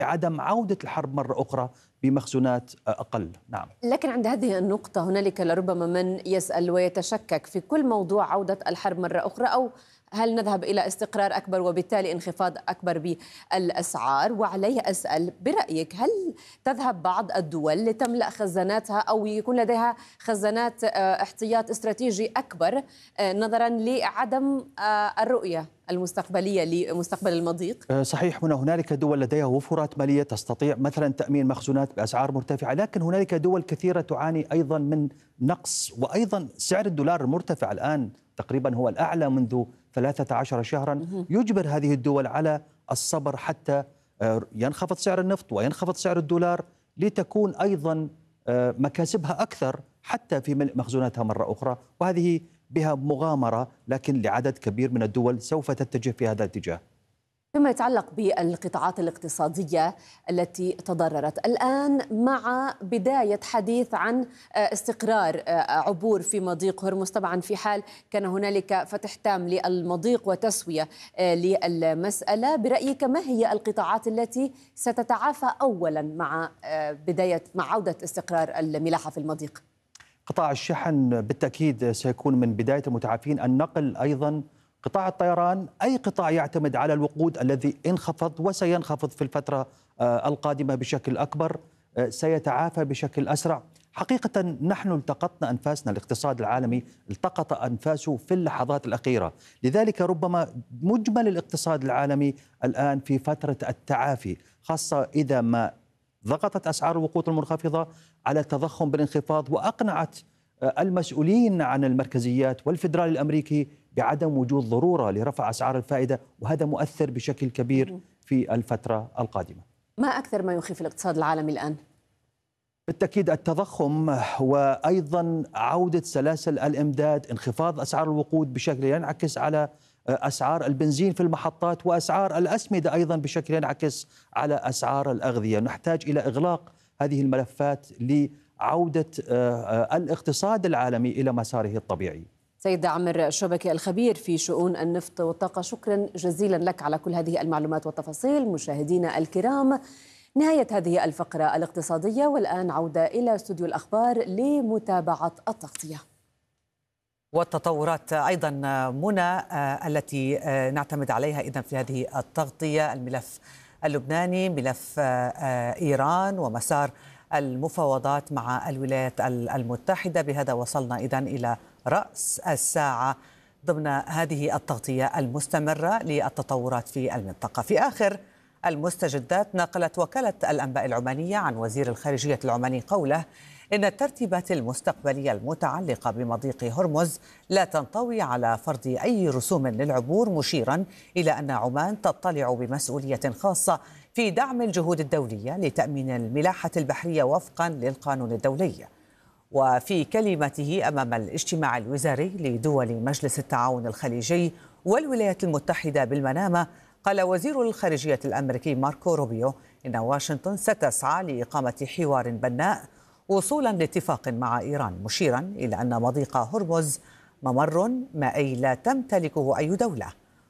عدم عودة الحرب مرة أخرى بمخزونات أقل. نعم. لكن عند هذه النقطة هنالك لربما من يسأل ويتشكك في كل موضوع عودة الحرب مرة أخرى، أو هل نذهب إلى استقرار أكبر وبالتالي انخفاض أكبر بالأسعار؟ وعليه أسأل برأيك، هل تذهب بعض الدول لتملأ خزاناتها أو يكون لديها خزانات احتياط استراتيجي أكبر نظرا لعدم الرؤية المستقبلية لمستقبل المضيق؟ صحيح، هنالك دول لديها وفرات مالية تستطيع مثلا تأمين مخزونات بأسعار مرتفعة، لكن هنالك دول كثيرة تعاني أيضا من نقص، وأيضا سعر الدولار المرتفع الآن تقريبا هو الأعلى منذ 13 شهرا، يجبر هذه الدول على الصبر حتى ينخفض سعر النفط وينخفض سعر الدولار لتكون أيضا مكاسبها أكثر حتى في ملء مخزوناتها مرة أخرى، وهذه بها مغامرة، لكن لعدد كبير من الدول سوف تتجه في هذا الاتجاه. فيما يتعلق بالقطاعات الاقتصادية التي تضررت الآن مع بداية حديث عن استقرار عبور في مضيق هرمز، طبعا في حال كان هنالك فتح تام للمضيق وتسوية للمسألة، برأيك ما هي القطاعات التي ستتعافى أولا مع عودة استقرار الملاحة في المضيق؟ قطاع الشحن بالتأكيد سيكون من بداية المتعافين، النقل أيضا، قطاع الطيران، أي قطاع يعتمد على الوقود الذي انخفض وسينخفض في الفترة القادمة بشكل أكبر سيتعافى بشكل أسرع. حقيقة نحن التقطنا أنفاسنا، الاقتصاد العالمي التقط أنفاسه في اللحظات الأخيرة، لذلك ربما مجمل الاقتصاد العالمي الآن في فترة التعافي، خاصة إذا ما ضغطت أسعار الوقود المنخفضة على التضخم بالانخفاض، وأقنعت المسؤولين عن المركزيات والفدرالي الأمريكي بعدم وجود ضرورة لرفع أسعار الفائدة، وهذا مؤثر بشكل كبير في الفترة القادمة. ما أكثر ما يخيف الاقتصاد العالمي الآن؟ بالتأكيد التضخم، وأيضا عودة سلاسل الإمداد، انخفاض أسعار الوقود بشكل ينعكس على أسعار البنزين في المحطات، وأسعار الأسمدة أيضا بشكل ينعكس على أسعار الأغذية. نحتاج إلى إغلاق هذه الملفات لعودة الاقتصاد العالمي إلى مساره الطبيعي. سيد عامر الشبكي الخبير في شؤون النفط والطاقة، شكرا جزيلا لك على كل هذه المعلومات والتفاصيل. مشاهدينا الكرام، نهاية هذه الفقرة الاقتصادية، والآن عودة إلى استوديو الأخبار لمتابعة التغطية والتطورات أيضا منى التي نعتمد عليها إذن في هذه التغطية. الملف اللبناني، ملف إيران ومسار المفاوضات مع الولايات المتحدة. بهذا وصلنا إذن إلى رأس الساعة ضمن هذه التغطية المستمرة للتطورات في المنطقة. في آخر المستجدات، نقلت وكالة الأنباء العمانية عن وزير الخارجية العماني قوله إن الترتيبات المستقبلية المتعلقة بمضيق هرمز لا تنطوي على فرض أي رسوم للعبور، مشيرا إلى أن عمان تطلع بمسؤولية خاصة في دعم الجهود الدولية لتأمين الملاحة البحرية وفقا للقانون الدولي. وفي كلمته أمام الاجتماع الوزاري لدول مجلس التعاون الخليجي والولايات المتحدة بالمنامة، قال وزير الخارجية الأمريكي ماركو روبيو إن واشنطن ستسعى لإقامة حوار بناء وصولا لاتفاق مع إيران، مشيرا إلى أن مضيق هرمز ممر مائي لا تمتلكه أي دولة.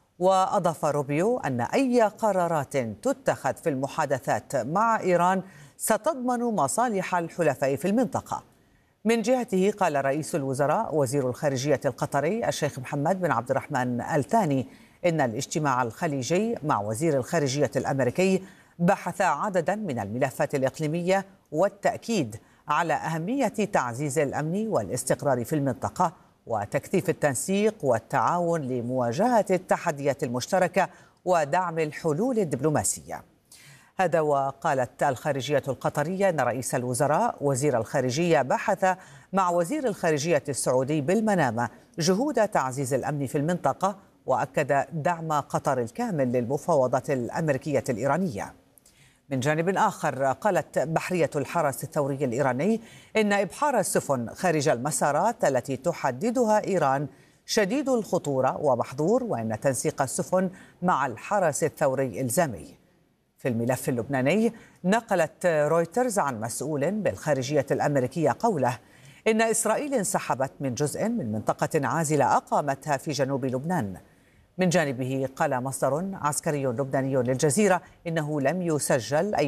وأضاف روبيو أن أي قرارات تتخذ في المحادثات مع إيران ستضمن مصالح الحلفاء في المنطقة. من جهته، قال رئيس الوزراء وزير الخارجية القطري الشيخ محمد بن عبد الرحمن الثاني إن الاجتماع الخليجي مع وزير الخارجية الأمريكي بحث عددا من الملفات الإقليمية والتأكيد على أهمية تعزيز الأمن والاستقرار في المنطقة وتكثيف التنسيق والتعاون لمواجهة التحديات المشتركة ودعم الحلول الدبلوماسية. هذا وقالت الخارجية القطرية أن رئيس الوزراء وزير الخارجية بحث مع وزير الخارجية السعودي بالمنامة جهود تعزيز الأمن في المنطقة، وأكد دعم قطر الكامل للمفاوضات الأمريكية الإيرانية. من جانب آخر، قالت بحرية الحرس الثوري الإيراني إن إبحار السفن خارج المسارات التي تحددها إيران شديد الخطورة ومحظور، وإن تنسيق السفن مع الحرس الثوري إلزامي. في الملف اللبناني، نقلت رويترز عن مسؤول بالخارجية الأمريكية قوله إن إسرائيل انسحبت من جزء من منطقة عازلة أقامتها في جنوب لبنان. من جانبه، قال مصدر عسكري لبناني للجزيرة إنه لم يسجل أي